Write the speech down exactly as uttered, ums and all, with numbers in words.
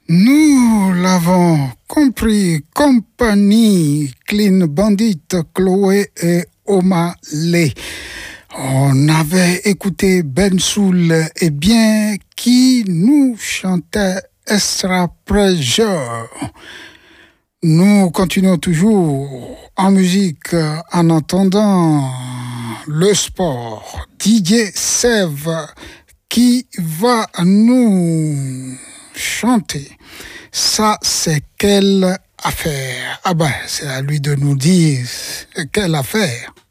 Nous l'avons compris, compagnie Clean Bandit, Chloé et Omale. On avait écouté Bensoul et bien qui nous chantait Extra Pressure. Nous continuons toujours en musique en entendant le sport. D J Sev qui va nous chanter. Ça, c'est quelle affaire? Ah ben, c'est à lui de nous dire quelle affaire.